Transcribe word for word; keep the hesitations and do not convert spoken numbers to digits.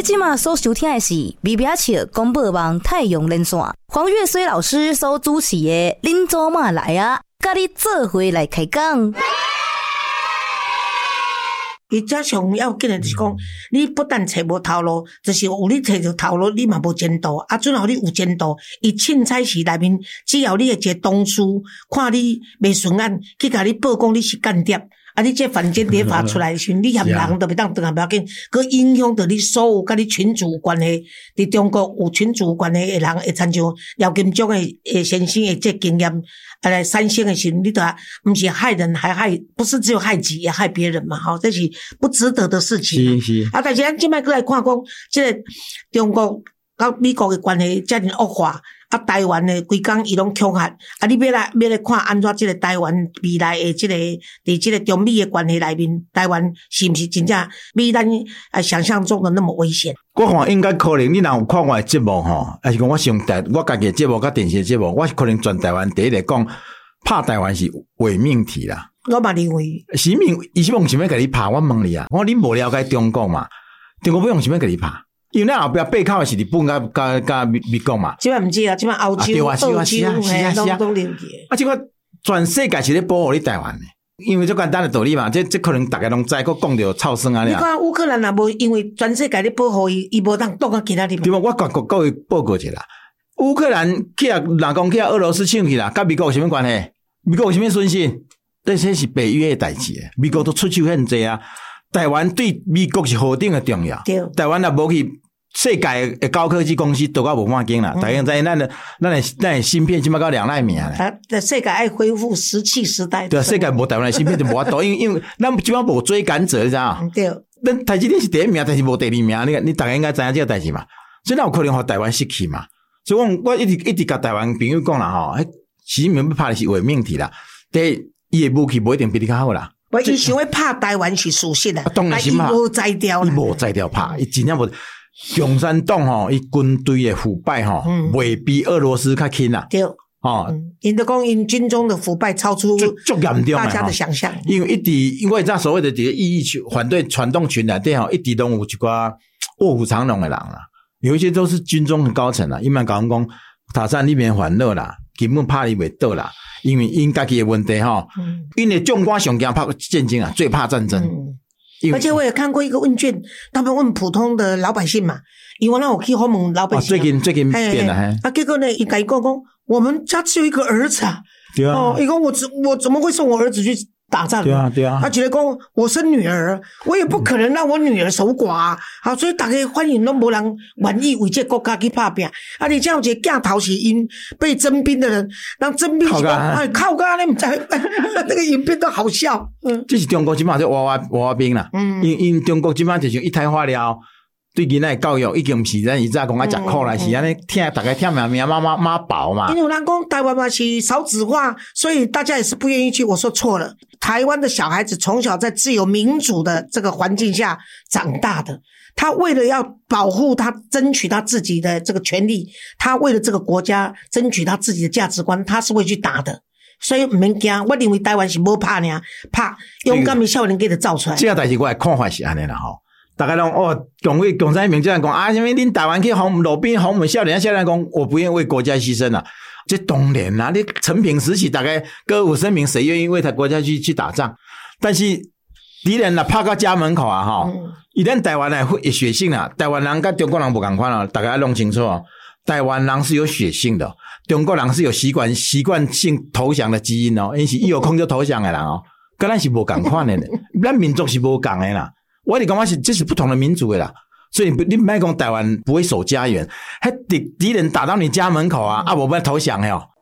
即马所收听的是微微笑广播网太阳连线，黄月水老师所主持的恁祖妈来啊，甲你做伙来开讲。 伊遮上要紧的就是讲，你不但找无头路，就是有你找着头路，你嘛无前途。啊，准后你有前途，伊凊彩时内面，只要你的一个同事看你袂顺眼，去甲你曝光你是间谍。啊！你这犯间谍法出来的时候，你嫌人都袂当当下不要紧，佮影响到你所有甲你群主有关系。伫中国有群主有关系的人，会参像廖金忠的诶先生的这经验，啊来产生的时候，你都毋是害人，还害，不是只有害己，也害别人嘛？吼，这是不值得的事情。 是是。 啊，但是咱即摆过来看讲，这个中国甲美国的关系遮尔恶化。啊，台湾的规工伊拢恐吓，啊，你要来要来看安怎即个台湾未来的即、这个伫即个中美的关系内面，台湾是毋是真正比咱啊想象中的那么危险？ 我看应该可能，你若有看我的节目吼，还是讲我上台我家己的节目甲电视的节目，我可能全台湾第一个讲拍台湾是伪命题啦。 我嘛认为， 是命，伊是用想要甲你拍，我问你啊，我你无了解中国嘛？中国要用想要甲你拍？因为咱后壁背靠的是日本甲甲甲美美国嘛， 即摆毋是啊，即摆欧洲、澳洲嘿，拢拢连结。 啊，即个全世界是咧保护你台湾的，因为最简单的道理嘛，这这可能大家拢知，佫讲着臭酸啊！ 你看乌克兰也无因为全世界咧保护伊，伊无当挡啊其他地方。 对吧？我各各各位报告一下啦，乌克兰去啊，若讲去啊，俄罗斯抢去啦，甲美国有啥物关系？美国有啥物损失？这些是北约的代志诶，美国都出手很济啊。台湾对美国是何等的重要？对，台湾也无去世界的高科技公司都到无半间啦。大家知咱的咱的咱的芯片即马到两奈米啊。 啊，世界爱恢复石器时代。 对，世界无台湾的芯片就无法度，因为因为咱即马无追赶者，你知道？ 对。 咱台积电是第一名，但是无第二名。你你大家应该知影这个代志嘛？所以咱有可能互台湾失去嘛？所以我我一直一直甲台湾朋友讲啦吼，迄习近平要拍的是伪命题啦。第一，伊的武器无一定比你较好啦。 我伊想要拍台湾是事实啦， 当然是嘛， 伊无摘掉啦， 伊无摘掉拍，伊真正无。共产党吼，伊军队的腐败吼，未、嗯、比俄罗斯较轻啦。 对，哦，因都讲因军中的腐败超出大家的想象。 因为一直因为这所谓的这个异议群、反对传动群内底吼，一直都有一寡卧虎藏龙的人啦，有一些都是军中的高层啦，伊嘛讲讲塔山里面烦恼啦，根本拍伊袂倒啦，因为因家己的问题吼，嗯、因为将官上惊怕战争啊，最怕战争。嗯， 而且我也看过一个问卷，他们问普通的老百姓嘛，因为那我去访问老百姓、啊哦， 最近最近变了，嘿， 啊，结果呢，伊甲伊讲讲，我们家只有一个儿子啊， 对啊， 哦，伊讲我我怎么会送我儿子去打仗？ 对啊，对啊， 他觉得讲我生女儿，我也不可能让我女儿守寡啊，好，所以大家欢迎都无人愿意为这国家去打拼。啊，你这样一个镜头是因被征兵的人，让征兵是哎靠干你唔知，那个影片都好笑。嗯， 这是中国今嘛在娃娃娃娃兵啦，嗯，因因中国今嘛就像一胎化了。对囡仔教育已经毋是咱以前讲爱食苦啦，是安尼听大家听命命妈妈妈饱嘛。 因为有人讲台湾嘛是少子化，所以大家也是不愿意去。我说错了，台湾的小孩子从小在自由民主的这个环境下长大的，他为了要保护他、争取他自己的这个权利，他为了这个国家争取他自己的价值观，他是会去打的。所以唔免惊，我认为台湾是无怕呢，怕勇敢的少年给他造出来。 这个代志我的看法是安尼啦吼。大家拢哦，讲为共产党这样讲啊，因为恁台湾去红路边红门少年，少年讲我不愿意为国家牺牲啊，这当然啦，你陈平时期大概歌舞升平，谁愿意为他国家去去打仗？但是敌人啦拍到家门口啊，哈、嗯，伊咱台湾人有血性啦，台湾人跟中国人不同款啊，大家要弄清楚哦，台湾人是有血性的，中国人是有习惯习惯性投降的基因哦，因是一有空就投降的人哦，跟咱是无同款的，咱民族是无同的啦。我跟你讲是这是不同的民族的啦，所以你别讲台湾不会守家园，还敌敌人打到你家门口啊，啊我不要投降哦，